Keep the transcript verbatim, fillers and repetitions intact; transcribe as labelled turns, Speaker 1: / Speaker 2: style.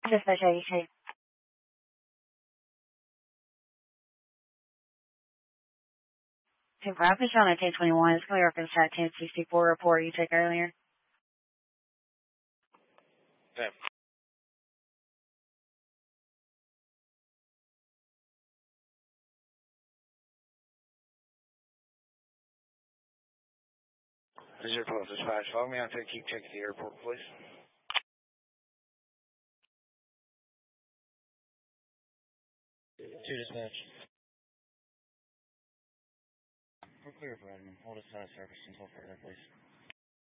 Speaker 1: Dispatch eighty-two. Two five, on a ten twenty-one. It's clear up in the ten sixty-four report you took earlier.
Speaker 2: Okay. This is your close dispatch. Follow me on to keep checking the airport, please. Two dispatch. We're clear for admin. Hold us out of service until further, please.